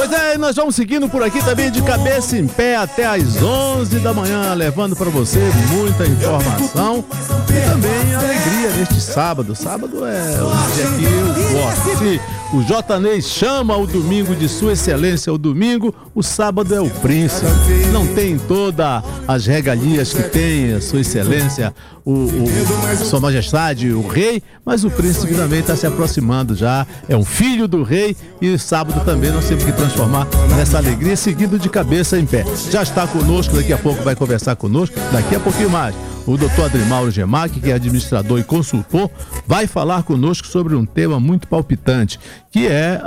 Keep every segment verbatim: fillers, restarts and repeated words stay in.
Pois é, nós vamos seguindo por aqui também de cabeça em pé até às onze da manhã, levando para você muita informação e também alegria neste sábado. Sábado é o dia que eu gosto. Se o Jotanês chama o domingo de Sua Excelência o domingo, o sábado é o príncipe. Não tem todas as regalias que tem a Sua Excelência, o, o, Sua Majestade, o rei, mas o príncipe também está se aproximando já, é um filho do rei e sábado também nós temos que transformar nessa alegria, seguindo de cabeça em pé. Já está conosco, daqui a pouco vai conversar conosco, daqui a pouquinho mais. O doutor Adrimauro Gemac, que é administrador e consultor, vai falar conosco sobre um tema muito palpitante, que é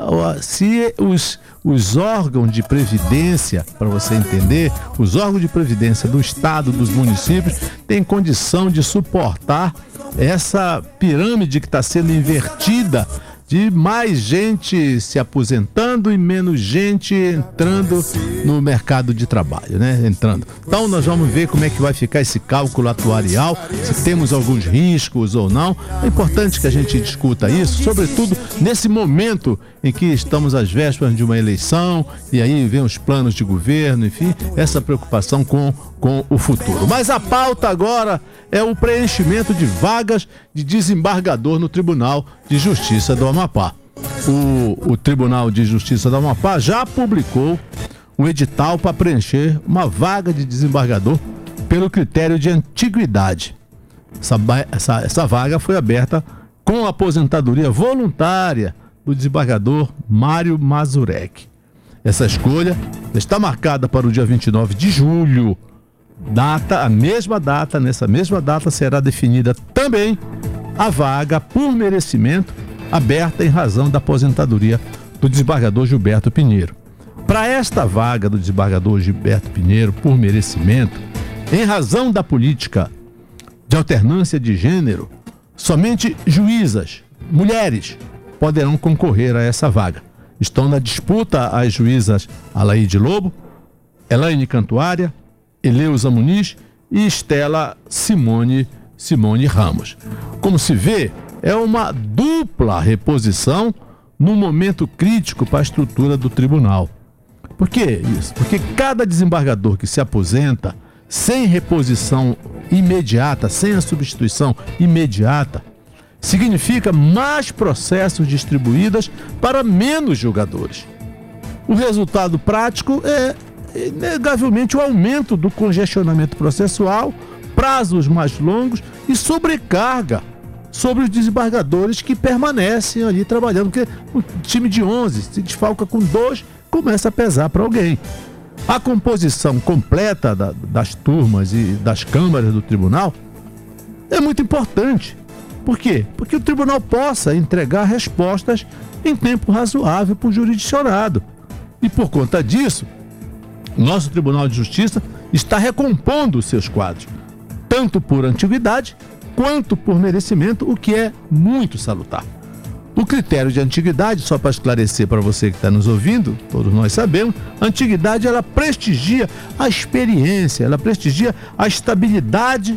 se os, os órgãos de previdência, para você entender, os órgãos de previdência do Estado, dos municípios, têm condição de suportar essa pirâmide que está sendo invertida, de mais gente se aposentando e menos gente entrando no mercado de trabalho, né? Entrando. Então nós vamos ver como é que vai ficar esse cálculo atuarial, se temos alguns riscos ou não. É importante que a gente discuta isso, sobretudo nesse momento em que estamos às vésperas de uma eleição e aí vem os planos de governo, enfim, essa preocupação com, com o futuro. Mas a pauta agora é o preenchimento de vagas de desembargador no Tribunal de Justiça do Amapá. O, o Tribunal de Justiça do Amapá já publicou um edital para preencher uma vaga de desembargador pelo critério de antiguidade. Essa, essa, essa vaga foi aberta com a aposentadoria voluntária do desembargador Mário Mazurek. Essa escolha está marcada para o dia vinte e nove de julho. Data, a mesma data, nessa mesma data será definida também a vaga por merecimento aberta em razão da aposentadoria do desembargador Gilberto Pinheiro. Para esta vaga do desembargador Gilberto Pinheiro por merecimento, em razão da política de alternância de gênero, somente juízas, mulheres, poderão concorrer a essa vaga. Estão na disputa as juízas Alaide Lobo, Elaine Cantuária, Eleusa Muniz e Estela Simone, Simone Ramos. Como se vê, é uma dupla reposição num momento crítico para a estrutura do tribunal. Por que isso? Porque cada desembargador que se aposenta sem reposição imediata, sem a substituição imediata, significa mais processos distribuídos para menos julgadores. O resultado prático é inegavelmente o aumento do congestionamento processual, prazos mais longos e sobrecarga sobre os desembargadores que permanecem ali trabalhando, porque o time de onze se desfalca com dois, começa a pesar para alguém. A composição completa da, das turmas e das câmaras do tribunal é muito importante. Por quê? Porque o tribunal possa entregar respostas em tempo razoável para o jurisdicionado. E por conta disso, nosso Tribunal de Justiça está recompondo os seus quadros, tanto por antiguidade quanto por merecimento, o que é muito salutar. O critério de antiguidade, só para esclarecer para você que está nos ouvindo, todos nós sabemos, a antiguidade ela prestigia a experiência, ela prestigia a estabilidade